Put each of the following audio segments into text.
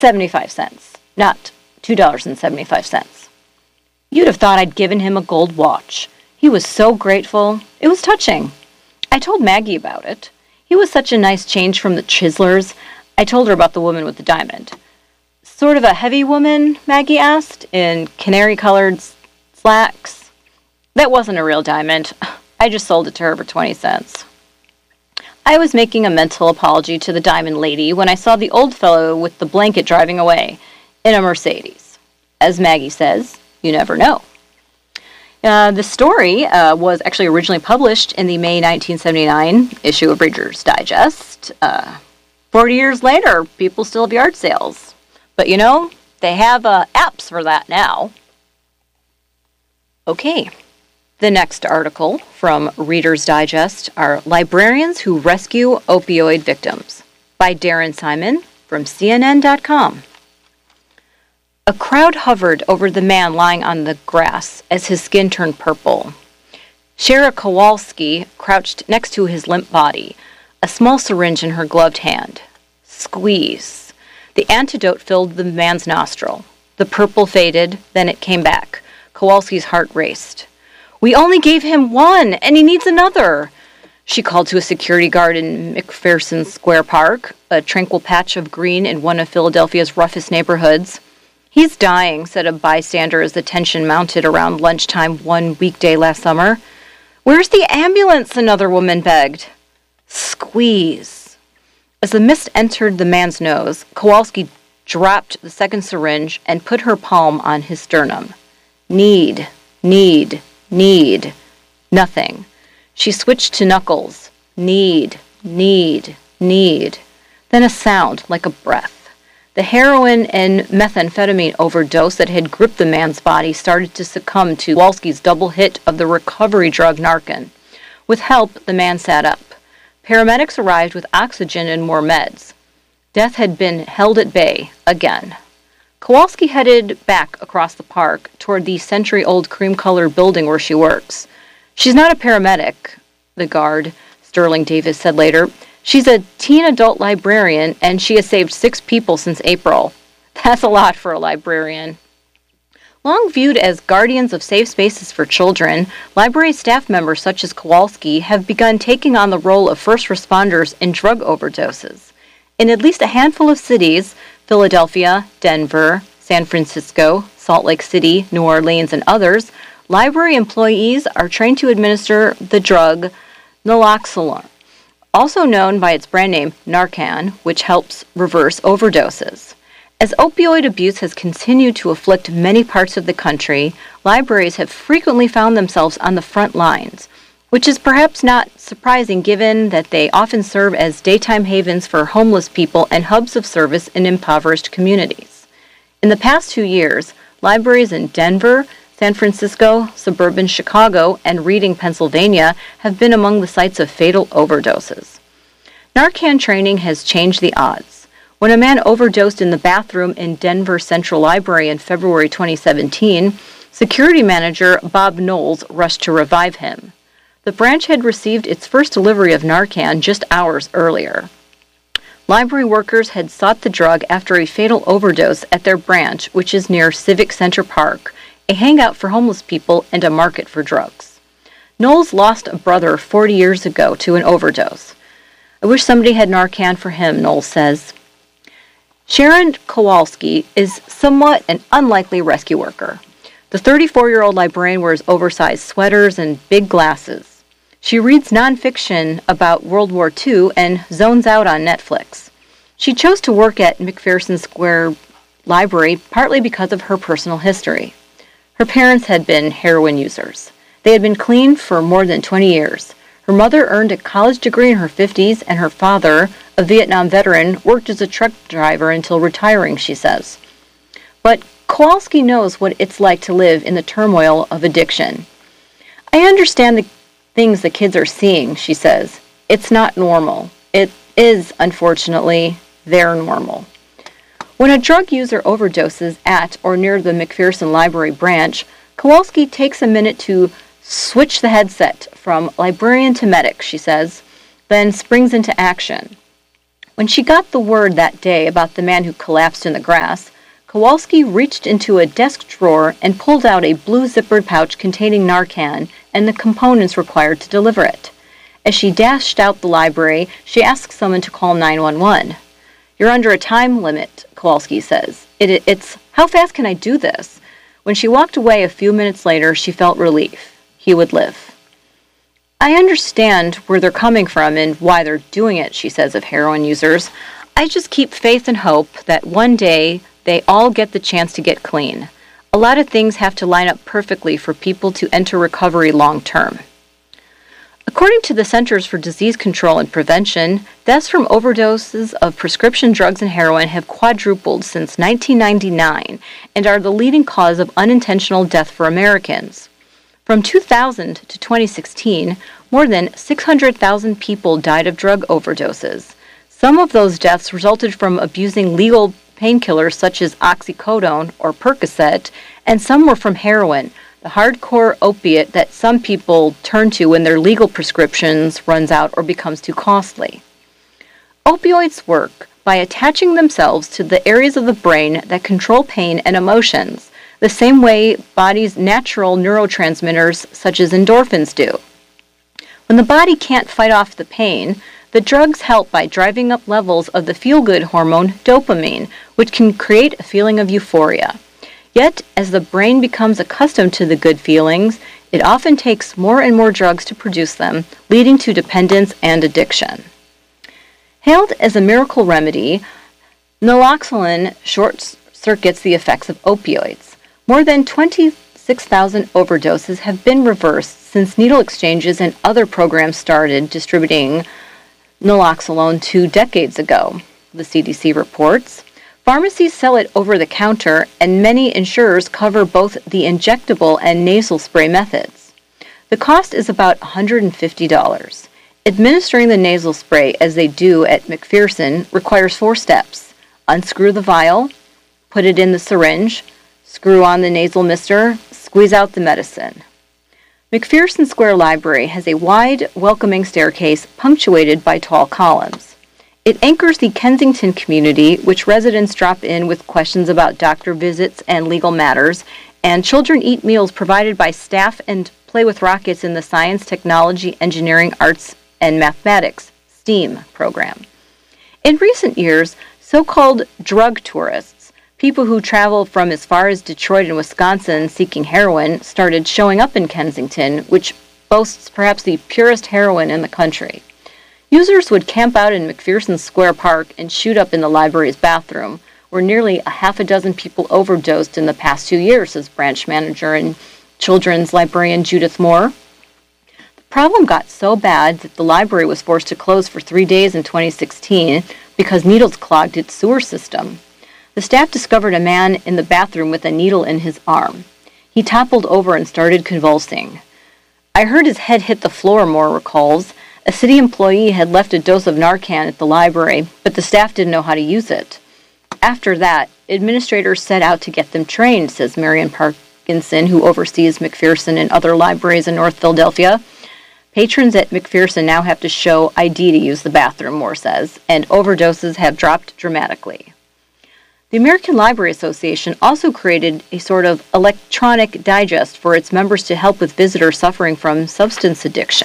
75 cents, not $2.75. You'd have thought I'd given him a gold watch. He was so grateful. It was touching. I told Maggie about it. He was such a nice change from the Chislers. I told her about the woman with the diamond. Sort of a heavy woman, Maggie asked, in canary-colored slacks. That wasn't a real diamond. I just sold it to her for 20 cents. I was making a mental apology to the diamond lady when I saw the old fellow with the blanket driving away in a Mercedes. As Maggie says, you never know. The story was actually originally published in the May 1979 issue of Reader's Digest. 40 years later, people still have yard sales. But you know, they have apps for that now. Okay. The next article from Reader's Digest are Librarians Who Rescue Opioid Victims by Darren Simon from CNN.com. A crowd hovered over the man lying on the grass as his skin turned purple. Shara Kowalski crouched next to his limp body, a small syringe in her gloved hand. Squeeze. The antidote filled the man's nostril. The purple faded, then it came back. Kowalski's heart raced. We only gave him one, and he needs another, she called to a security guard in McPherson Square Park, a tranquil patch of green in one of Philadelphia's roughest neighborhoods. He's dying, said a bystander as the tension mounted around lunchtime one weekday last summer. Where's the ambulance? Another woman begged. Squeeze. As the mist entered the man's nose, Kowalski dropped the second syringe and put her palm on his sternum. Need. Nothing. She switched to knuckles. Need. Then a sound like a breath. The heroin and methamphetamine overdose that had gripped the man's body started to succumb to Kowalski's double hit of the recovery drug Narcan. With help, the man sat up. Paramedics arrived with oxygen and more meds. Death had been held at bay again. Kowalski headed back across the park toward the century-old cream-colored building where she works. She's not a paramedic, the guard, Sterling Davis, said later. She's a teen adult librarian, and she has saved 6 people since April. That's a lot for a librarian. Long viewed as guardians of safe spaces for children, library staff members such as Kowalski have begun taking on the role of first responders in drug overdoses. In at least a handful of cities, Philadelphia, Denver, San Francisco, Salt Lake City, New Orleans, and others, library employees are trained to administer the drug naloxone, also known by its brand name Narcan, which helps reverse overdoses. As opioid abuse has continued to afflict many parts of the country, libraries have frequently found themselves on the front lines, which is perhaps not surprising given that they often serve as daytime havens for homeless people and hubs of service in impoverished communities. In the past 2 years, libraries in Denver, San Francisco, suburban Chicago, and Reading, Pennsylvania have been among the sites of fatal overdoses. Narcan training has changed the odds. When a man overdosed in the bathroom in Denver Central Library in February 2017, security manager Bob Knowles rushed to revive him. The branch had received its first delivery of Narcan just hours earlier. Library workers had sought the drug after a fatal overdose at their branch, which is near Civic Center Park, a hangout for homeless people and a market for drugs. Knowles lost a brother 40 years ago to an overdose. I wish somebody had Narcan for him, Knowles says. Sharon Kowalski is somewhat an unlikely rescue worker. The 34-year-old librarian wears oversized sweaters and big glasses. She reads nonfiction about World War II and zones out on Netflix. She chose to work at McPherson Square Library partly because of her personal history. Her parents had been heroin users. They had been clean for more than 20 years. Her mother earned a college degree in her 50s, and her father, a Vietnam veteran, worked as a truck driver until retiring, she says. But Kowalski knows what it's like to live in the turmoil of addiction. I understand the things the kids are seeing, she says. It's not normal. It is, unfortunately, their normal. When a drug user overdoses at or near the McPherson Library branch, Kowalski takes a minute to switch the headset from librarian to medic, she says, then springs into action. When she got the word that day about the man who collapsed in the grass, Kowalski reached into a desk drawer and pulled out a blue zippered pouch containing Narcan and the components required to deliver it. As she dashed out the library, she asked someone to call 911. "You're under a time limit," Kowalski says. It's, "How fast can I do this?" When she walked away a few minutes later, she felt relief. He would live. "I understand where they're coming from and why they're doing it," she says of heroin users. "I just keep faith and hope that one day they all get the chance to get clean. A lot of things have to line up perfectly for people to enter recovery long term." According to the Centers for Disease Control and Prevention, deaths from overdoses of prescription drugs and heroin have quadrupled since 1999 and are the leading cause of unintentional death for Americans. From 2000 to 2016, more than 600,000 people died of drug overdoses. Some of those deaths resulted from abusing legal painkillers such as oxycodone or Percocet, and some were from heroin, the hardcore opiate that some people turn to when their legal prescriptions runs out or becomes too costly. Opioids work by attaching themselves to the areas of the brain that control pain and emotions, the same way body's natural neurotransmitters such as endorphins do. When the body can't fight off the pain, the drugs help by driving up levels of the feel-good hormone dopamine, which can create a feeling of euphoria. Yet, as the brain becomes accustomed to the good feelings, it often takes more and more drugs to produce them, leading to dependence and addiction. Hailed as a miracle remedy, naloxone short-circuits the effects of opioids. More than 26,000 overdoses have been reversed since needle exchanges and other programs started distributing naloxone 2 decades ago, the CDC reports. Pharmacies sell it over the counter, and many insurers cover both the injectable and nasal spray methods. The cost is about $150. Administering the nasal spray, as they do at McPherson, requires 4 steps. Unscrew the vial, put it in the syringe, screw on the nasal mister, squeeze out the medicine. McPherson Square Library has a wide, welcoming staircase punctuated by tall columns. It anchors the Kensington community, which residents drop in with questions about doctor visits and legal matters, and children eat meals provided by staff and play with rockets in the Science, Technology, Engineering, Arts, and Mathematics STEAM program. In recent years, so-called drug tourists, people who travel from as far as Detroit and Wisconsin seeking heroin, started showing up in Kensington, which boasts perhaps the purest heroin in the country. Users would camp out in McPherson Square Park and shoot up in the library's bathroom, where nearly a half a dozen people overdosed in the past 2 years, says branch manager and children's librarian Judith Moore. The problem got so bad that the library was forced to close for 3 days in 2016 because needles clogged its sewer system. The staff discovered a man in the bathroom with a needle in his arm. He toppled over and started convulsing. "I heard his head hit the floor," Moore recalls. A city employee had left a dose of Narcan at the library, but the staff didn't know how to use it. After that, administrators set out to get them trained, says Marion Parkinson, who oversees McPherson and other libraries in North Philadelphia. Patrons at McPherson now have to show ID to use the bathroom, Moore says, and overdoses have dropped dramatically. The American Library Association also created a sort of electronic digest for its members to help with visitors suffering from substance addiction.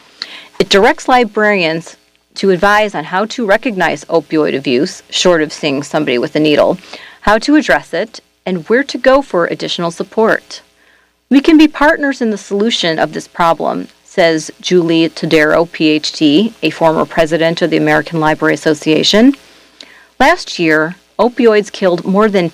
It directs librarians to advise on how to recognize opioid abuse, short of seeing somebody with a needle, how to address it, and where to go for additional support. "We can be partners in the solution of this problem," says Julie Todaro, Ph.D., a former president of the American Library Association. Last year, opioids killed more than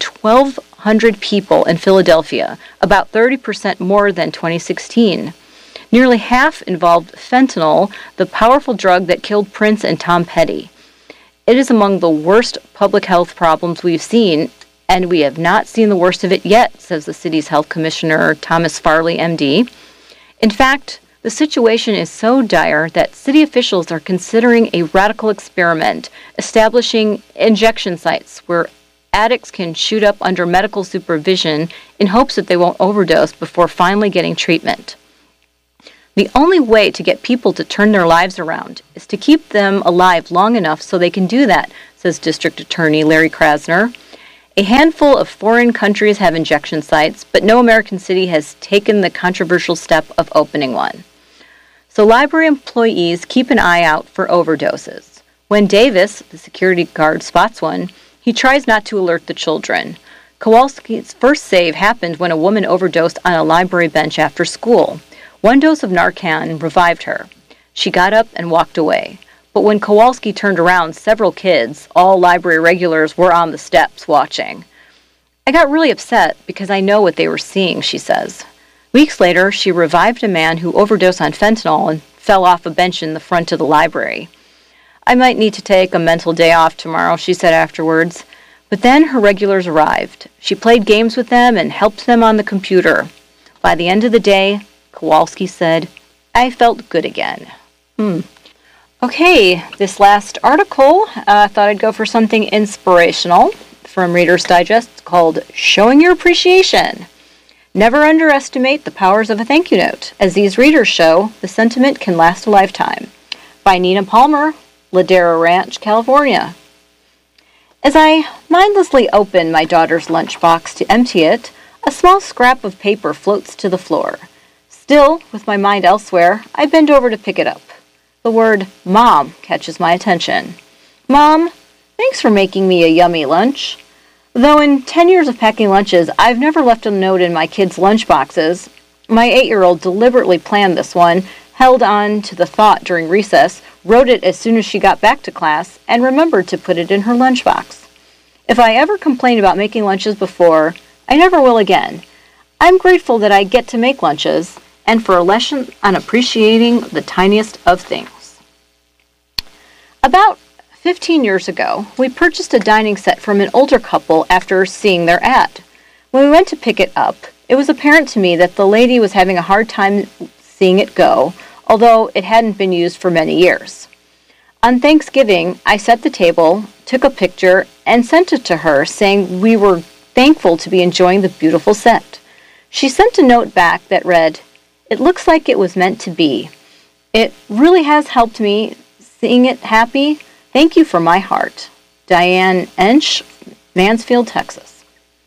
1,200 people in Philadelphia, about 30% more than 2016. Nearly half involved fentanyl, the powerful drug that killed Prince and Tom Petty. It is among the worst public health problems we've seen, and we have not seen the worst of it yet, says the city's health commissioner, Thomas Farley, MD. In fact, the situation is so dire that city officials are considering a radical experiment, establishing injection sites where addicts can shoot up under medical supervision in hopes that they won't overdose before finally getting treatment. The only way to get people to turn their lives around is to keep them alive long enough so they can do that, says District Attorney Larry Krasner. A handful of foreign countries have injection sites, but no American city has taken the controversial step of opening one. So library employees keep an eye out for overdoses. When Davis, the security guard, spots one, he tries not to alert the children. Kowalski's first save happened when a woman overdosed on a library bench after school. One dose of Narcan revived her. She got up and walked away. But when Kowalski turned around, several kids, all library regulars, were on the steps watching. I got really upset because I know what they were seeing, she says. Weeks later, she revived a man who overdosed on fentanyl and fell off a bench in the front of the library. I might need to take a mental day off tomorrow, she said afterwards. But then her regulars arrived. She played games with them and helped them on the computer. By the end of the day, Kowalski said, I felt good again. Okay, this last article, I thought I'd go for something inspirational from Reader's Digest called Showing Your Appreciation. Never underestimate the powers of a thank you note. As these readers show, the sentiment can last a lifetime. By Nina Palmer, Ladera Ranch, California. As I mindlessly open my daughter's lunchbox to empty it, a small scrap of paper floats to the floor. Still, with my mind elsewhere, I bend over to pick it up. The word Mom catches my attention. Mom, thanks for making me a yummy lunch. Though in 10 years of packing lunches, I've never left a note in my kids' lunchboxes, my 8-year-old deliberately planned this one, held on to the thought during recess, wrote it as soon as she got back to class, and remembered to put it in her lunchbox. If I ever complained about making lunches before, I never will again. I'm grateful that I get to make lunches, and for a lesson on appreciating the tiniest of things. About 15 years ago, we purchased a dining set from an older couple after seeing their ad. When we went to pick it up, it was apparent to me that the lady was having a hard time seeing it go, although it hadn't been used for many years. On Thanksgiving, I set the table, took a picture, and sent it to her, saying we were thankful to be enjoying the beautiful set. She sent a note back that read, "It looks like it was meant to be. It really has helped me seeing it happy. Thank you from my heart. Diane Ensch, Mansfield, Texas."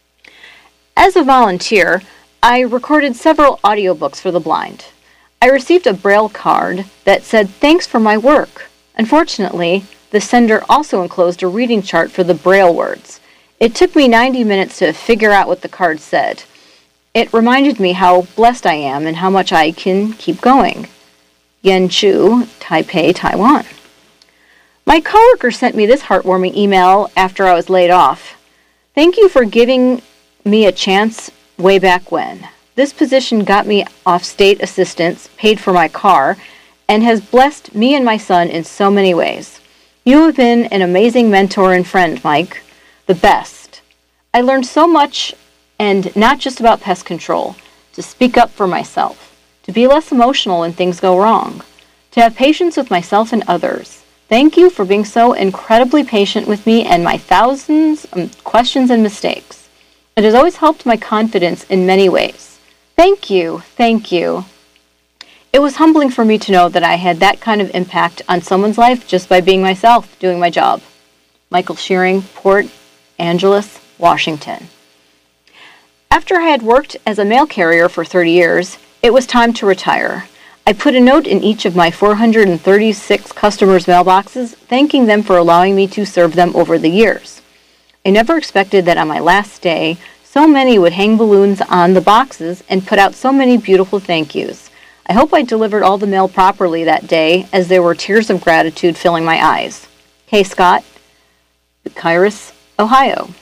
As a volunteer, I recorded several audiobooks for the blind. I received a Braille card that said, "Thanks for my work." Unfortunately, the sender also enclosed a reading chart for the Braille words. It took me 90 minutes to figure out what the card said. It reminded me how blessed I am and how much I can keep going. Yenchu, Taipei, Taiwan. My coworker sent me this heartwarming email after I was laid off. "Thank you for giving me a chance way back when. This position got me off state assistance, paid for my car, and has blessed me and my son in so many ways. You have been an amazing mentor and friend, Mike. The best. I learned so much, and not just about pest control, to speak up for myself, to be less emotional when things go wrong, to have patience with myself and others. Thank you for being so incredibly patient with me and my thousands of questions and mistakes. It has always helped my confidence in many ways. Thank you, thank you." It was humbling for me to know that I had that kind of impact on someone's life just by being myself, doing my job. Michael Shearing, Port Angeles, Washington. After I had worked as a mail carrier for 30 years, it was time to retire. I put a note in each of my 436 customers' mailboxes, thanking them for allowing me to serve them over the years. I never expected that on my last day, so many would hang balloons on the boxes and put out so many beautiful thank yous. I hope I delivered all the mail properly that day, as there were tears of gratitude filling my eyes. Kay Scott, Kairos, Ohio.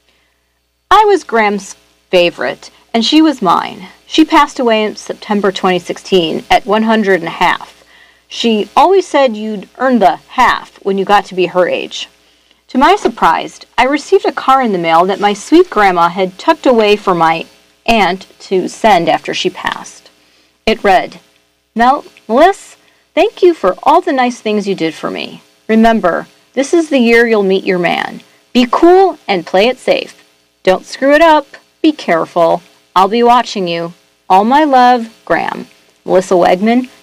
I was Graham's favorite, and she was mine. She passed away in September 2016 at 100 and a half. She always said you'd earn the half when you got to be her age. To my surprise, I received a card in the mail that my sweet grandma had tucked away for my aunt to send after she passed. It read, "Melissa, thank you for all the nice things you did for me. Remember, this is the year you'll meet your man. Be cool and play it safe. Don't screw it up. Be careful. I'll be watching you. All my love, Graham." Melissa Wegman,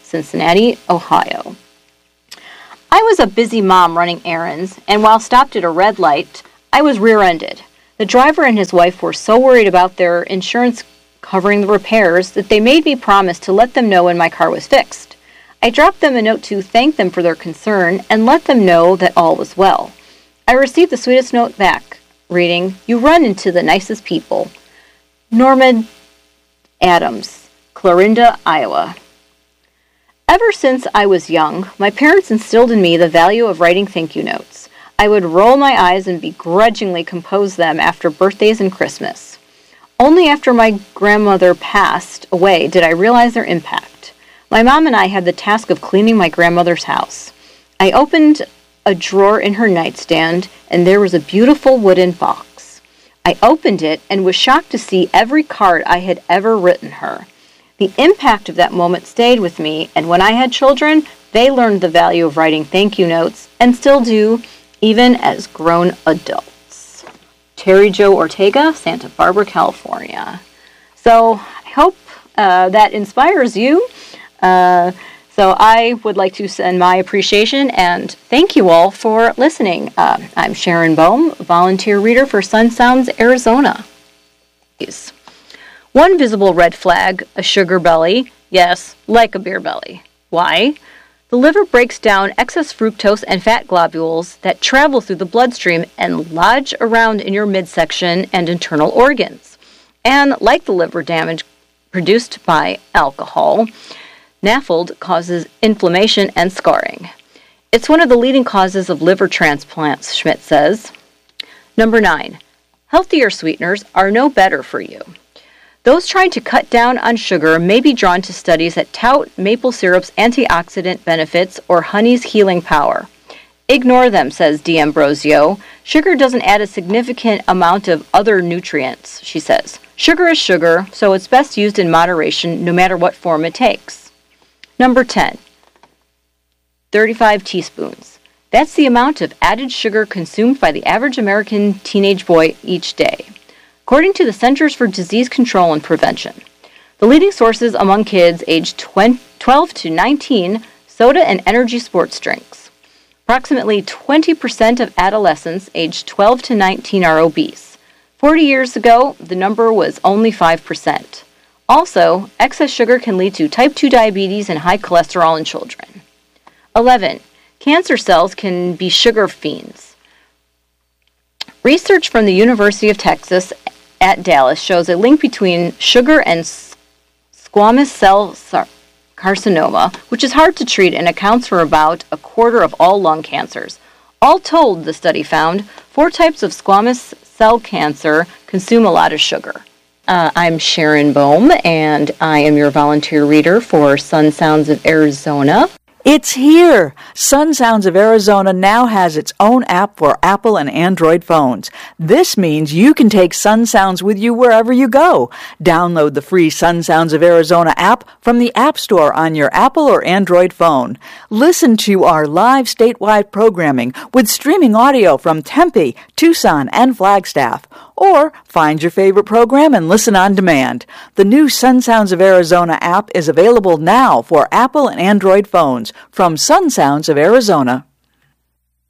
Cincinnati, Ohio. I was a busy mom running errands, and while stopped at a red light, I was rear-ended. The driver and his wife were so worried about their insurance covering the repairs that they made me promise to let them know when my car was fixed. I dropped them a note to thank them for their concern and let them know that all was well. I received the sweetest note back, reading, "You run into the nicest people. Norman Adams, Clarinda, Iowa." Ever since I was young, my parents instilled in me the value of writing thank you notes. I would roll my eyes and begrudgingly compose them after birthdays and Christmas. Only after my grandmother passed away did I realize their impact. My mom and I had the task of cleaning my grandmother's house. I opened a drawer in her nightstand, and there was a beautiful wooden box. I opened it and was shocked to see every card I had ever written her. The impact of that moment stayed with me, and when I had children, they learned the value of writing thank you notes, and still do, even as grown adults. Terry Jo Ortega, Santa Barbara, California. So I hope that inspires you. So I would like to send my appreciation and thank you all for listening. I'm Sharon Bohm, volunteer reader for Sun Sounds, Arizona. One visible red flag, a sugar belly. Yes, like a beer belly. Why? The liver breaks down excess fructose and fat globules that travel through the bloodstream and lodge around in your midsection and internal organs. And like the liver damage produced by alcohol, NAFLD causes inflammation and scarring. It's one of the leading causes of liver transplants, Schmidt says. Number 9. Healthier sweeteners are no better for you. Those trying to cut down on sugar may be drawn to studies that tout maple syrup's antioxidant benefits or honey's healing power. Ignore them, says D'Ambrosio. Sugar doesn't add a significant amount of other nutrients, she says. Sugar is sugar, so it's best used in moderation no matter what form it takes. Number 10. 35 teaspoons. That's the amount of added sugar consumed by the average American teenage boy each day, according to the Centers for Disease Control and Prevention. The leading sources among kids aged 12 to 19, soda and energy sports drinks. Approximately 20% of adolescents aged 12 to 19 are obese. 40 years ago, the number was only 5%. Also, excess sugar can lead to type 2 diabetes and high cholesterol in children. 11. Cancer cells can be sugar fiends. Research from the University of Texas at Dallas shows a link between sugar and squamous cell carcinoma, which is hard to treat and accounts for about a quarter of all lung cancers. All told, the study found, 4 types of squamous cell cancer consume a lot of sugar. I'm Sharon Bohm, and I am your volunteer reader for Sun Sounds of Arizona. It's here! Sun Sounds of Arizona now has its own app for Apple and Android phones. This means you can take Sun Sounds with you wherever you go. Download the free Sun Sounds of Arizona app from the App Store on your Apple or Android phone. Listen to our live statewide programming with streaming audio from Tempe, Tucson, and Flagstaff. Or find your favorite program and listen on demand. The new Sun Sounds of Arizona app is available now for Apple and Android phones from Sun Sounds of Arizona.